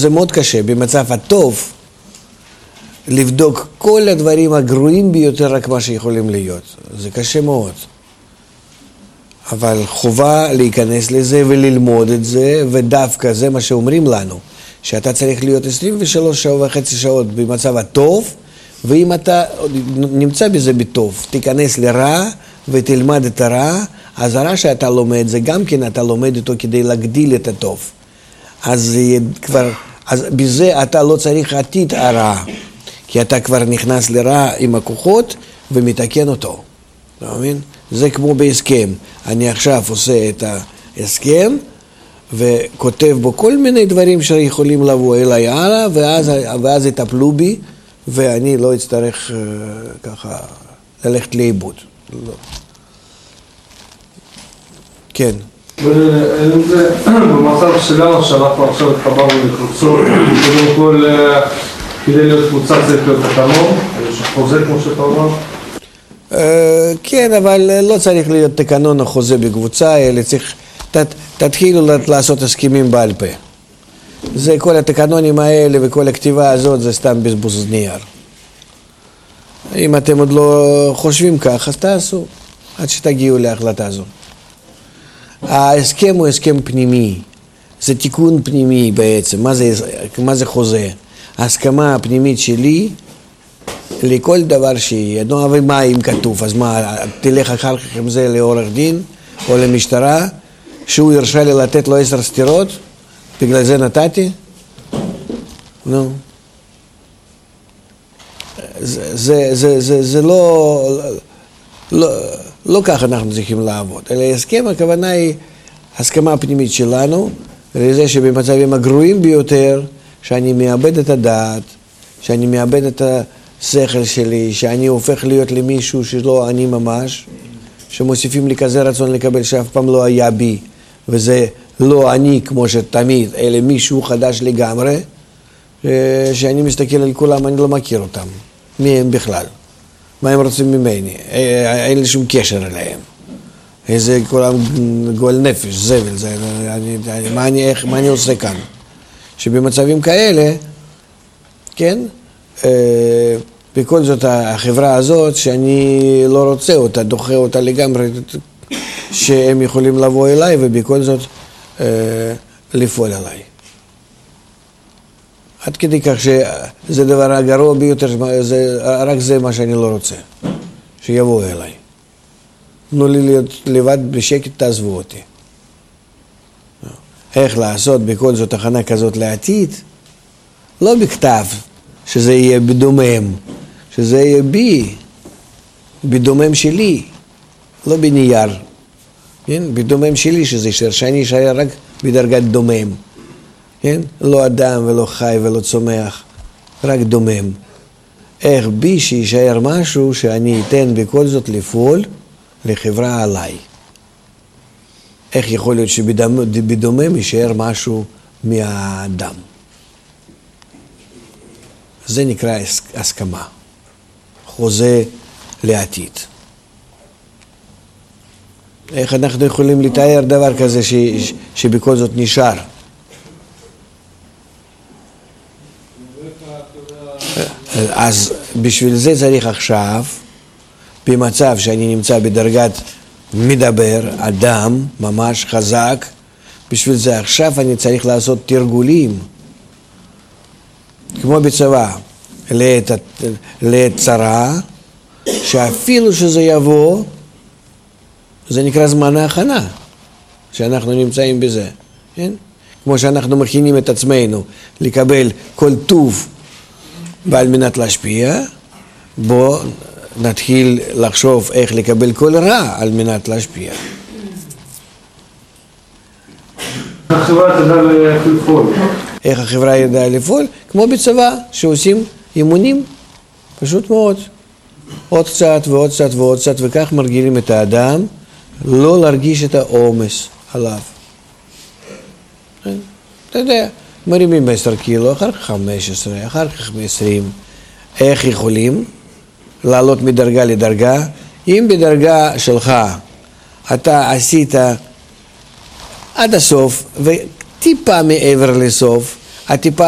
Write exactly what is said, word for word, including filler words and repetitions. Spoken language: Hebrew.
זה מאוד קשה, במצב הטוב, לבדוק כל הדברים הגרועים ביותר רק מה שיכולים להיות. זה קשה מאוד. אבל חובה להיכנס לזה וללמוד את זה, ודווקא זה מה שאומרים לנו, שאתה צריך להיות עשרים ושלוש שעות וחצי שעות במצב הטוב, ואם אתה נמצא בזה בטוב, תיכנס לרע ותלמד את הרע, אז הרע שאתה לומד, זה גם כן אתה לומד אותו כדי להגדיל את הטוב. אז כבר, אז בזה אתה לא צריך עתיד הרע, כי אתה כבר נכנס לרע עם הכוחות ומתקן אותו. אתה מבין? זה כמו בהסכם. אני עכשיו עושה את ההסכם וכותב בו כל מיני דברים שיכולים לבוא אליי הלאה, ואז, ואז יטפלו בי, ואני לא אצטרך uh, ככה ללכת לאיבוד. לא. כן. ואם זה במצב שלנו, שאנחנו עכשיו התחברנו לקבוצות, קודם כל, כדי להיות קבוצה צריך להיות תקנון, חוזה כמו שאתה אומר? כן, אבל לא צריך להיות תקנון או חוזה בקבוצה, אלא צריך, תתחילו לעשות הסכמים בעל פה. זה כל התקנונים האלה וכל הכתיבה הזאת, זה סתם בזבוז נייר. אם אתם עוד לא חושבים כך, אז תעשו, עד שתגיעו להחלטה הזו. ההסכם הוא הסכם פנימי, זה תיקון פנימי בעצם. מה זה, מה זה חוזה? ההסכמה הפנימית שלי לכל דבר שיהיה. נו, אבל מה אם כתוב? אז מה, תלך אחר כך עם זה לעורך דין או למשטרה, שהוא ירשה לי לתת לו עשר סתירות? בגלל זה נתתי? נו. זה, זה, זה, זה, זה לא, לא, לא כך אנחנו צריכים לעבוד. אלא הסכם, הכוונה היא הסכמה הפנימית שלנו, לזה שבמצבים הגרועים ביותר, שאני מאבד את הדעת, שאני מאבד את השכל שלי, שאני הופך להיות למישהו שלא אני ממש, שמוסיפים לי כזה רצון לקבל שאף פעם לא היה בי, וזה לא אני כמו שתמיד, אלא מישהו חדש לגמרי, שאני מסתכל על כולם, אני לא מכיר אותם. מי הם בכלל? מה הם רוצים ממני? אין לי שום קשר אליהם. איזה כולם גועל נפש, זבל, זה, אני, מה, אני, איך, מה אני עושה כאן? שבמצבים כאלה, כן, אה, בכל זאת החברה הזאת, שאני לא רוצה אותה, דוחה אותה לגמרי, שהם יכולים לבוא אליי ובכל זאת אה, לפעול עליי. עד כדי כך שזה דבר הגרוע ביותר, זה, רק זה מה שאני לא רוצה, שיבואו אליי. תנו לי להיות לבד בשקט, תעזבו אותי. איך לעשות בכל זאת הכנה כזאת לעתיד? לא בכתב, שזה יהיה בדומם, שזה יהיה בי, בדומם שלי, לא בנייר. כן? בדומם שלי שזה יישאר, שאני יישאר רק בדרגת דומם. כן? לא אדם ולא חי ולא צומח, רק דומם. איך בי שישאר משהו שאני אתן בכל זאת לפעול לחברה עליי. איך יכול להיות שבדומם יישאר משהו מהאדם. זה נקרא הסכמה, חוזה לעתיד. איך אנחנו יכולים לתאר דבר כזה ש, ש, שבכל זאת נשאר? אז בשביל זה צריך עכשיו, במצב שאני נמצא בדרגת מדבר, אדם, ממש חזק, בשביל זה עכשיו אני צריך לעשות תרגולים, כמו בצבא, לעת, לעת צרה, שאפילו שזה יבוא, זה נקרא זמן ההכנה, שאנחנו נמצאים בזה, כן? כמו שאנחנו מכינים את עצמנו לקבל כל טוב ועל מנת להשפיע, בוא נתחיל לחשוב איך לקבל כל רע על מנת להשפיע. החברה תדע לפעול. איך החברה ידעה לפעול? כמו בצבא, שעושים אימונים, פשוט מאוד. עוד קצת ועוד קצת ועוד קצת, וכך מרגילים את האדם, לא להרגיש את העומס עליו. אתה יודע, מרימים עשר קילו, אחר כך חמש עשרה, אחר כך עשרים. איך יכולים לעלות מדרגה לדרגה? אם בדרגה שלך אתה עשית עד הסוף, וטיפה מעבר לסוף, הטיפה